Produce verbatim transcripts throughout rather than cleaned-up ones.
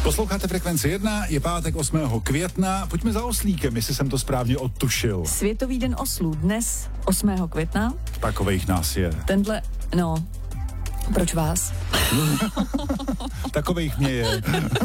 Posloucháte Frekvenci jedna, je pátek osmého května. Pojďme za oslíkem, jestli jsem to správně odtušil. Světový den oslů dnes osmého května. Takovejch nás je. Tenhle, no, proč vás? Takovejch mě je.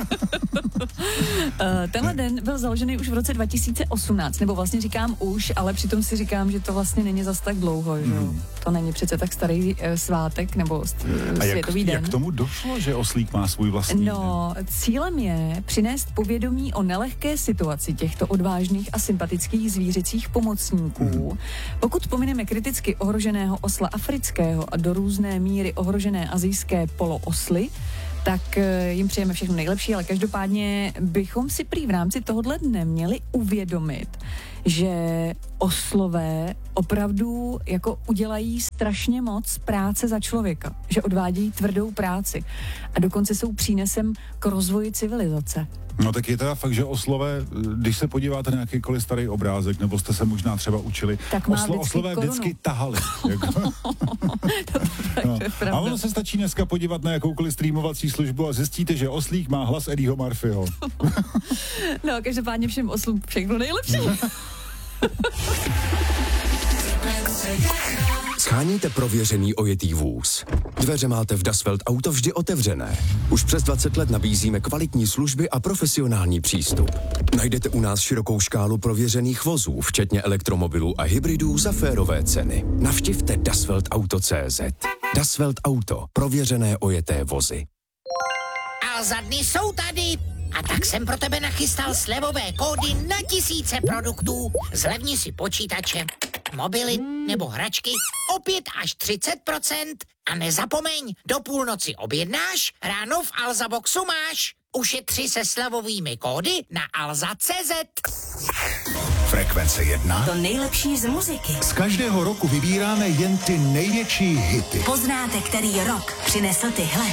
Tenhle den byl založený už v roce dva tisíce osmnáct, nebo vlastně říkám už, ale přitom si říkám, že to vlastně není zas tak dlouho, že mm. To není přece tak starý e, svátek, nebo st- A světový jak, den. jak tomu došlo, že oslík má svůj vlastní No, den? cílem je přinést povědomí o nelehké situaci těchto odvážných a sympatických zvířecích pomocníků. Mm. Pokud pomineme kriticky ohroženého osla afrického a do různé míry ohrožené asijské poloosly, tak jim přejeme všechno nejlepší, ale každopádně bychom si prý v rámci tohohle dne měli uvědomit, že oslové opravdu jako udělají strašně moc práce za člověka, že odvádějí tvrdou práci a dokonce jsou přínesem k rozvoji civilizace. No tak je teda fakt, že oslové, když se podíváte na jakýkoliv starý obrázek, nebo jste se možná třeba učili, tak má oslo, vždycky oslové korunu. Vždycky tahali. Jako. to, tak, no. to A ono se stačí dneska podívat na jakoukoliv streamovací službu a zjistíte, že oslík má hlas Eddieho Murphyho. No, každopádně všem oslům všechno nejlepší. Sháníte prověřený ojetý vůz. Dveře máte v Dasvelt Auto vždy otevřené. Už přes dvacet let nabízíme kvalitní služby a profesionální přístup. Najdete u nás širokou škálu prověřených vozů, včetně elektromobilů a hybridů za férové ceny. Navštivte dasvelt auto tečka cé zet. Dasvelt Auto. Prověřené ojeté vozy. A za dny jsou tady. A tak jsem pro tebe nachystal slevové kódy na tisíce produktů. Zlevni si počítače, mobily nebo hračky o pět až třicet procent. A nezapomeň, do půlnoci objednáš, ráno v Alza Boxu máš. Ušetři se slevovými kódy na alza tečka cé zet. Frekvence jedna. To nejlepší z muziky. Z každého roku vybíráme jen ty největší hity. Poznáte, který rok přinesl tyhle.